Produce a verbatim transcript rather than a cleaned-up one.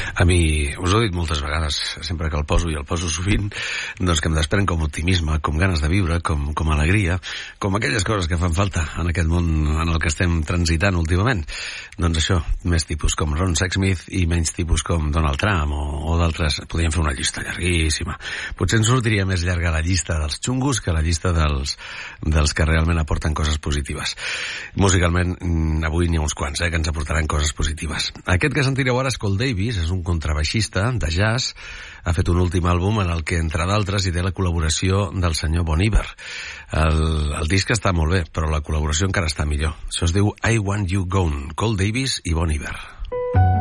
A mi, us ho he dit moltes vegades, sempre que el poso i el poso sovint, doncs que em desprèn com optimisme, com ganes de viure, com, com alegria, com aquelles coses que fan falta en aquest món en el que estem transitant últimament. Doncs això, més tipus com Ron Sexsmith i menys tipus com Donald Trump o, o d'altres. Podríem fer una llista llarguíssima. Potser ens sortiria més llarga la llista dels xungos que la llista dels, dels que realment aporten coses positives. Musicalment, avui n'hi ha uns quants, eh, que ens aportaran coses positives. Aquest que sentireu ara és Cole Davis, és un contrabaixista de jazz, ha fet un últim àlbum en el que, entre d'altres, hi té la col·laboració del senyor Bon Iver. El, el disc està molt bé, però la col·laboració encara està millor. Això es diu I Want You Gone, Cole Davis i Bon Iver.